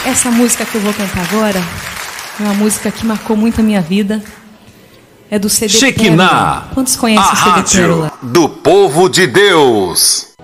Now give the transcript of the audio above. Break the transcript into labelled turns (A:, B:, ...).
A: Essa música que eu vou cantar agora é uma música que marcou muito a minha vida. É do CD
B: Shekinah,
A: Pérola. Quantos conhecem o CD Pérola?
B: Do povo de Deus.